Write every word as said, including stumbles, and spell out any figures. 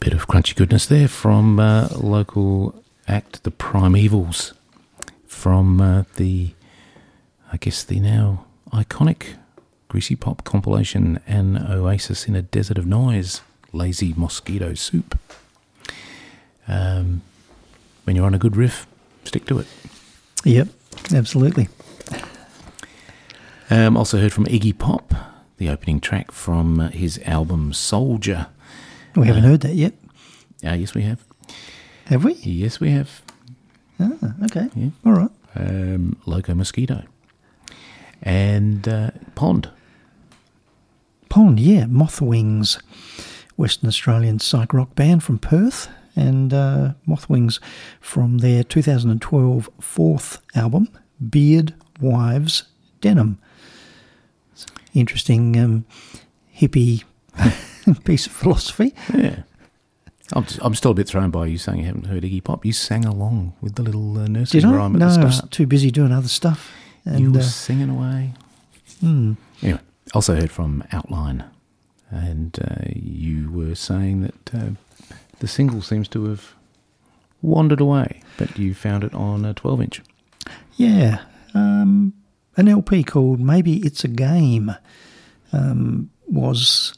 Bit of crunchy goodness there from uh, local act The Primevals, from uh, the, I guess the now iconic Greasy Pop compilation An Oasis in a Desert of Noise, Lazy Mosquito Soup. Um, when you're on a good riff, stick to it. Yep, absolutely. Um, also heard from Iggy Pop, the opening track from uh, his album Soldier. We haven't uh, heard that yet. Uh, yes, we have. Have we? Yes, we have. Ah, okay. Yeah. All right. Um, Loco Mosquito. And uh, Pond. Pond, yeah. Mothwings, Western Australian psych rock band from Perth. And uh, Mothwings from their two thousand twelve fourth album, Beard, Wives, Denim. Interesting um, hippie piece of philosophy. Yeah. I'm, just, I'm still a bit thrown by you saying you haven't heard Iggy Pop. You sang along with the little uh, nursery Did I? rhyme at No, the I start. was too busy doing other stuff. And, you were uh, singing away. hmm. Anyway, also heard from Outline. And uh, you were saying that uh, the single seems to have wandered away, but you found it on a twelve inch. Yeah. Um, an L P called Maybe It's a Game um, was